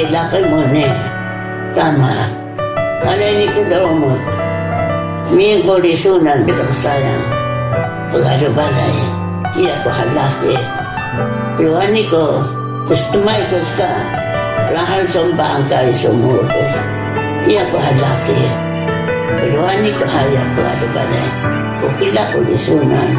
ilaki mo ni. Tama. Alay ni kita mo. Miyang ko lisunan kita kasayang. Pag-aro balay. Iya ko halaki. Pero ani ko, gusto may ka. Rahal sumbang ka isumutos. Iya ko halaki. Pero ani ko haya ko aro balay. Kukila ko lisunan.